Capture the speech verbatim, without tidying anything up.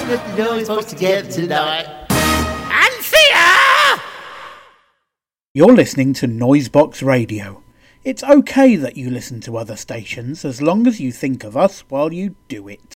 with the noise folks together tonight. Anthea! You're listening to Noisebox Radio. It's okay that you listen to other stations as long as you think of us while you do it.